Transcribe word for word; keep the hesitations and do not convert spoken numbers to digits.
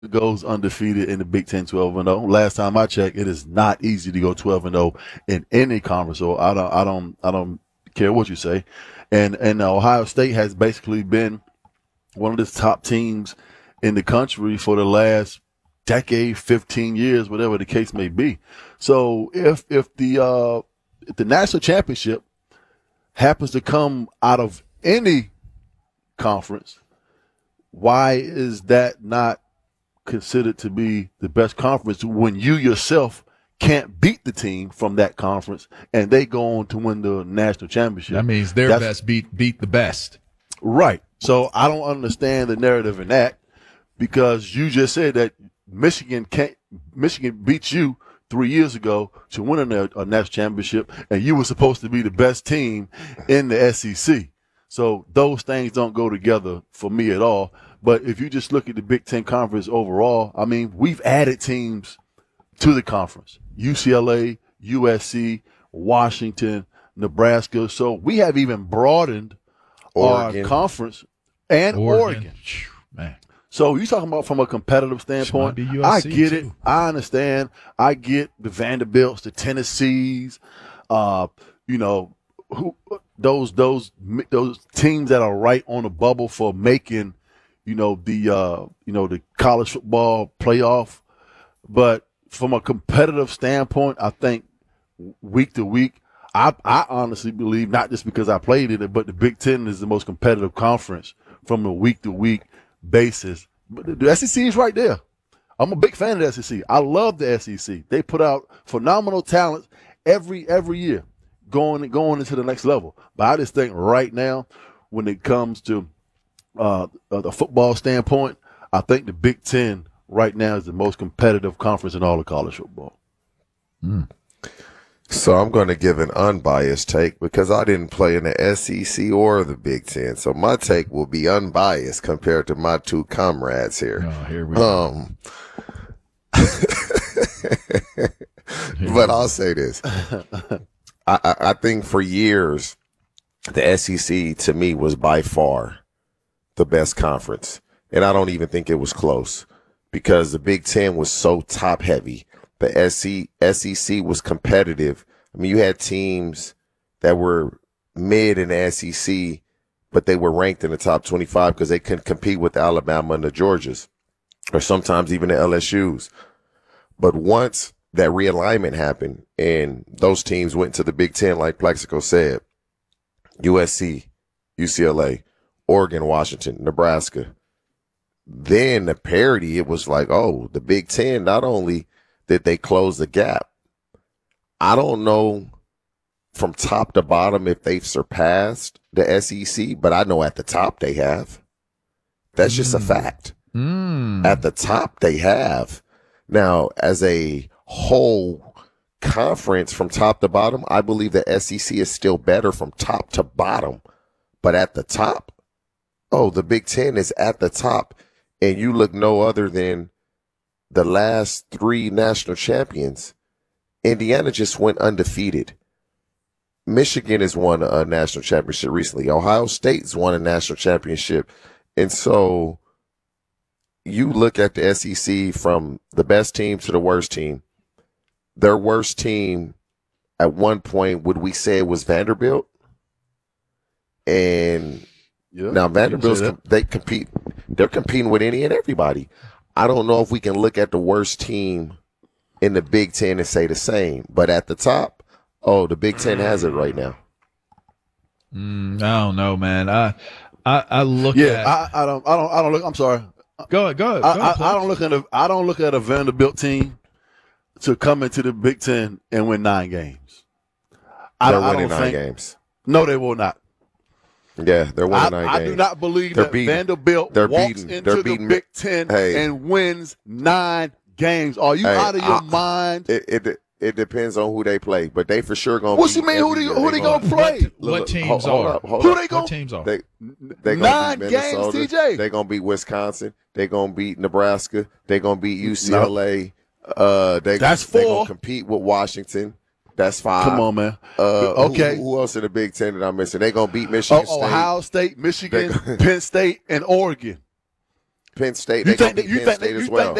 goes undefeated in the Big Ten, twelve and zero. Last time I checked, it is not easy to go twelve and zero in any conference. So I don't, I don't, I don't care what you say. And and Ohio State has basically been one of the top teams in the country for the last decade, fifteen years, whatever the case may be. So if if the uh, if the national championship happens to come out of any conference, why is that not considered to be the best conference when you yourself can't beat the team from that conference and they go on to win the national championship? That means their That's, best beat beat the best. Right. So I don't understand the narrative in that, because you just said that Michigan can't Michigan beat you three years ago to win a, a national championship, and you were supposed to be the best team in the S E C. So those things don't go together for me at all. But if you just look at the Big Ten Conference overall, I mean, we've added teams to the conference. U C L A, U S C, Washington, Nebraska. So we have even broadened Oregon. our conference and Oregon. Oregon. Man. So you're talking about from a competitive standpoint. Might be I U S C get it. too. I understand. I get the Vanderbilts, the Tennessees, uh, you know, who those those those teams that are right on the bubble for making, you know, the uh, you know, the college football playoff. But from a competitive standpoint, I think week to week, I, I honestly believe, not just because I played in it, but the Big Ten is the most competitive conference from a week to week basis. But the, the S E C is right there. I'm a big fan of the S E C. I love the S E C. They put out phenomenal talent every every year, going going into the next level. But I just think right now, when it comes to uh, the football standpoint, I think the Big Ten right now is the most competitive conference in all of college football. Mm. So I'm going to give an unbiased take because I didn't play in the S E C or the Big Ten. So my take will be unbiased compared to my two comrades here. Oh, here we go. Um, but I'll say this. I, I, I think for years, the S E C to me was by far the best conference. And I don't even think it was close because the Big Ten was so top heavy. The S E C was competitive. I mean, you had teams that were mid in the S E C, but they were ranked in the top twenty-five because they couldn't compete with Alabama and the Georgias, or sometimes even the L S Us. But once that realignment happened and those teams went to the Big Ten, like Plexico said, U S C, U C L A, Oregon, Washington, Nebraska, then the parity, it was like, oh, the Big Ten, not only did they close the gap, I don't know from top to bottom if they've surpassed the S E C, but I know at the top they have. That's just mm. a fact. Mm. At the top they have. Now, as a whole conference from top to bottom, I believe the S E C is still better from top to bottom. But at the top, oh, the Big Ten is at the top, and you look no other than the last three national champions. Indiana just went undefeated. Michigan has won a national championship recently. Ohio State's won a national championship. And so you look at the S E C from the best team to the worst team. Their worst team at one point, would we say it was Vanderbilt? And yeah, now Vanderbilt's, they compete, they're competing with any and everybody. I don't know if we can look at the worst team in the Big Ten and say the same, but at the top, oh, the Big Ten has it right now. Mm, I don't know, man. I I, I look yeah, at I, I don't I don't I don't look. I'm sorry. Go ahead, go ahead. I, go ahead I, I don't look at a I don't look at a Vanderbilt team to come into the Big Ten and win nine games. I, they're I winning don't nine think, games. No, they will not. Yeah, they're winning I, nine I games. do not believe they're that beating, Vanderbilt they're walks beating, into they're the beating, Big Ten hey, and wins nine games. Are you hey, out of your I, mind? It, it it depends on who they play, but they for sure gonna. What's you mean? Who they, who they gonna, gonna play? What, what look, teams hold, are? Hold up, hold who up. they gonna? What teams are? They, they nine gonna beat Minnesota. games, T J. They gonna beat Wisconsin. They gonna beat Nebraska. They gonna beat U C L A. No. Uh, they that's they four. Gonna compete with Washington. That's five. Come on, man. Uh, okay. Who, who else in the Big Ten that I'm missing? They gonna beat Michigan oh, State. Ohio State, Michigan, Penn State, and Oregon. Penn State. You They gonna think that beat you Penn think State that, as you well. think